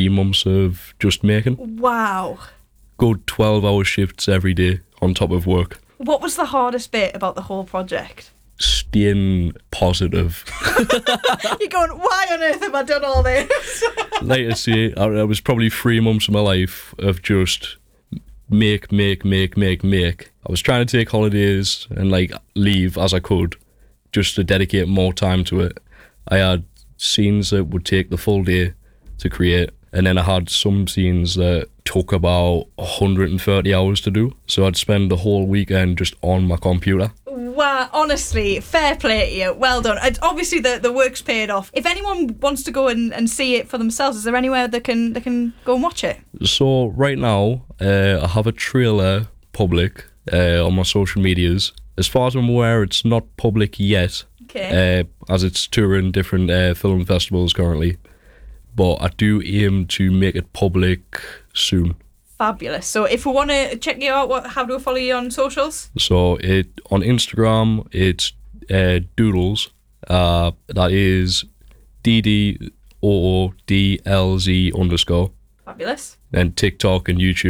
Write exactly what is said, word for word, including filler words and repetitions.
three months of just making. Wow. Good twelve-hour shifts every day on top of work. What was the hardest bit about the whole project? Staying positive. You're going, why on earth have I done all this? Like I say, I, I was probably three months of my life of just make, make, make, make, make. I was trying to take holidays and like leave as I could, just to dedicate more time to it. I had scenes that would take the full day to create, and then I had some scenes that took about one hundred thirty hours to do. So I'd spend the whole weekend just on my computer. Wow, honestly, fair play to you. Well done. And obviously, the, the work's paid off. If anyone wants to go and, and see it for themselves, is there anywhere they can they can go and watch it? So right now, uh, I have a trailer public uh, on my social medias. As far as I'm aware, it's not public yet, Okay. uh, as it's touring different uh, film festivals currently. But I do aim to make it public soon. Fabulous. So if we want to check you out, what, how do we follow you on socials? So it on Instagram, it's uh, Doodles. Uh, that is D D O O D L Z underscore. Fabulous. Then TikTok and YouTube.